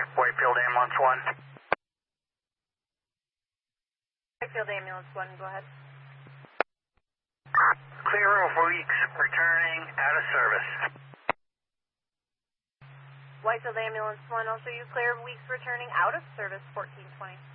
Whitefield Ambulance 1. Whitefield Ambulance 1, go ahead. Clear of Weeks returning out of service. Whitefield Ambulance 1, also you clear of Weeks returning out of service, 1420.